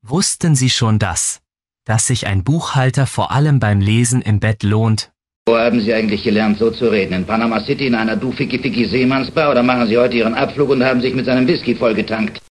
Wussten Sie schon das, dass sich ein Buchhalter vor allem beim Lesen im Bett lohnt? Wo haben Sie eigentlich gelernt, so zu reden? In Panama City in einer Du-Ficky-Ficky-Seemannsbar oder machen Sie heute Ihren Abflug und haben sich mit seinem Whisky vollgetankt?